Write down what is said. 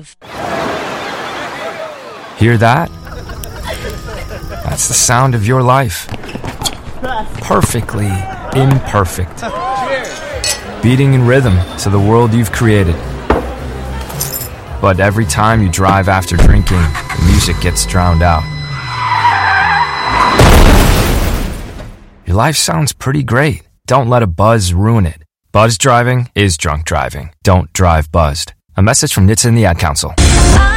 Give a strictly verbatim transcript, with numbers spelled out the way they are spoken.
love. Hear that? That's the sound of your life. Perfectly imperfect. Beating in rhythm to the world you've created. But every time you drive after drinking, the music gets drowned out. Your life sounds pretty great. Don't let a buzz ruin it. Buzz driving is drunk driving. Don't drive buzzed. A message from N H T S A and the Ad Council.